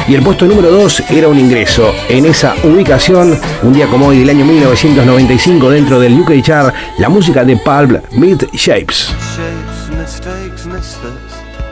y el puesto número 2 era un ingreso. En esa ubicación, un día como hoy del año 1995, dentro del UK Chart, la música de Pulp, Mistakes, Misfits.